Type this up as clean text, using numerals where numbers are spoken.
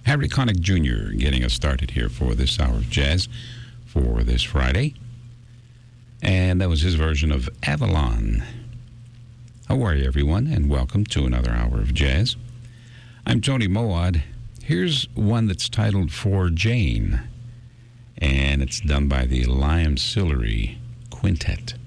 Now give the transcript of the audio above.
Harry Connick Jr. getting us started here for this hour of jazz for this Friday. And that was his version of Avalon. How are you, everyone? And welcome to another hour of jazz. I'm Tony Moad. Here's one that's titled For Jane, and it's done by the Liam Sillery Quintet.